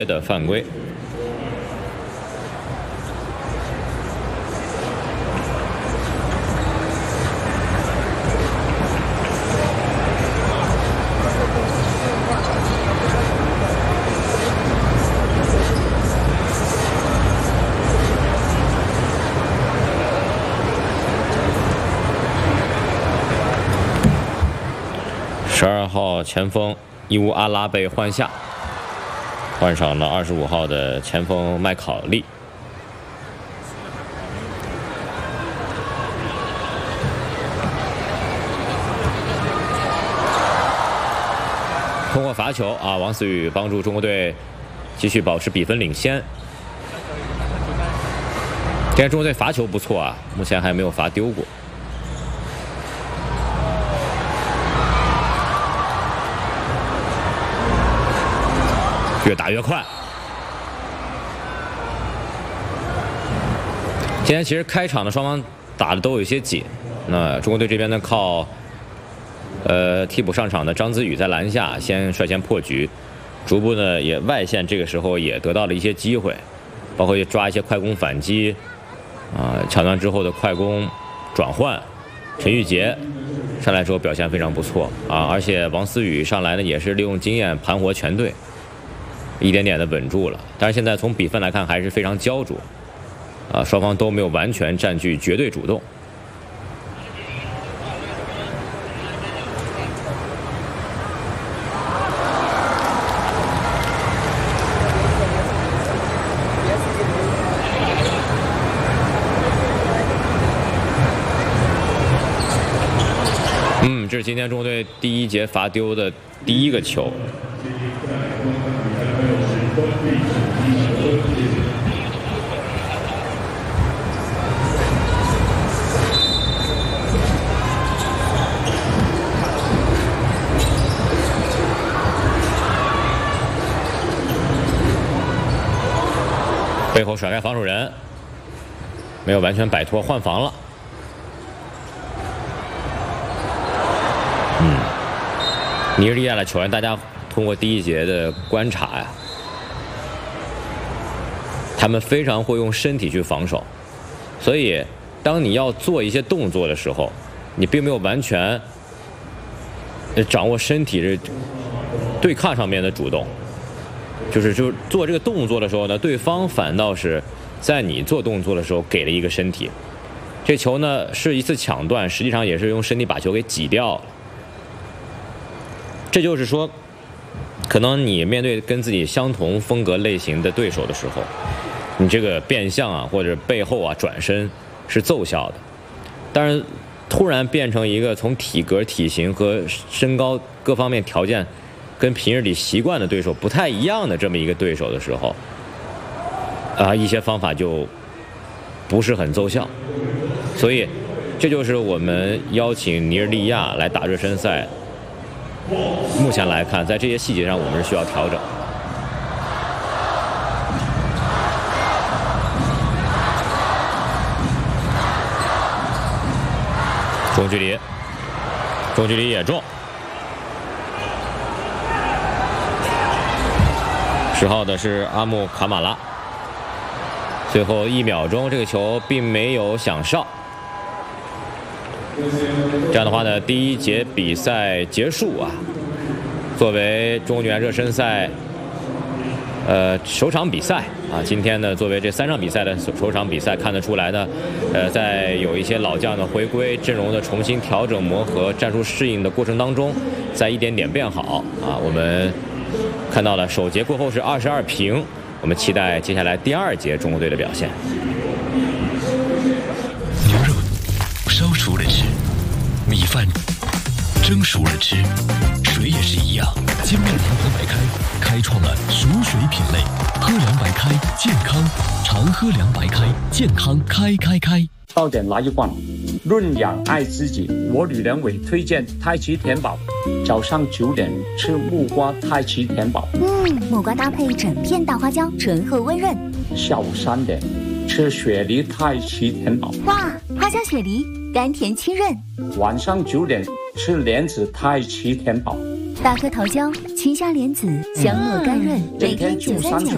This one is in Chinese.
的犯规。12号前锋伊乌阿拉被换下，换上了25号的前锋麦考利。通过罚球啊，王思雨帮助中国队继续保持比分领先。今天中国队罚球不错啊，目前还没有罚丢过。越打越快。今天其实开场的双方打的都有一些紧，那中国队这边呢靠替补上场的张子宇在篮下率先破局，逐步呢也外线这个时候也得到了一些机会，包括抓一些快攻反击抢断之后的快攻转换，陈玉杰上来之后表现非常不错啊，而且王思雨上来呢也是利用经验盘活全队。一点点的稳住了，但是现在从比分来看还是非常焦灼，双方都没有完全占据绝对主动。这是今天中国队第一节罚丢的第一个球。背后甩开防守人，没有完全摆脱，换防了。尼日利亚的球员，大家通过第一节的观察呀，他们非常会用身体去防守，所以当你要做一些动作的时候，你并没有完全掌握身体的对抗上面的主动。就是做这个动作的时候呢，对方反倒是在你做动作的时候给了一个身体。这球呢是一次抢断，实际上也是用身体把球给挤掉了。这就是说，可能你面对跟自己相同风格类型的对手的时候，你这个变向啊或者背后啊转身是奏效的。但是突然变成一个从体格、体型和身高各方面条件跟平日里习惯的对手不太一样的这么一个对手的时候，一些方法就不是很奏效。所以这就是我们邀请尼日利亚来打热身赛，目前来看在这些细节上我们是需要调整。中距离也中。10号的是阿木卡马拉，最后1秒钟这个球并没有响哨。这样的话呢，第一节比赛结束啊。作为中国女篮热身赛首场比赛啊，今天呢作为这3场比赛的首场比赛，看得出来呢，在有一些老将的回归、阵容的重新调整、磨合、战术适应的过程当中，在一点点变好啊。我们看到了首节过后是22平，我们期待接下来第2节中国队的表现。 牛肉烧熟了吃，米饭蒸熟了吃，水也是一样。金麦堂喝白开开创了熟水品类，喝凉白开健康，常喝凉白开健康开。 到点来一罐，润养爱自己。我吕良伟推荐太极田宝，早上9点吃木瓜太极田宝。 木瓜搭配整片大花椒，醇厚温润。 下午3点吃雪梨太极田宝。 哇，花香雪梨，甘甜清润。 晚上9点吃莲子太极田宝。 大颗桃胶，清香莲子，香糯甘润，每天939。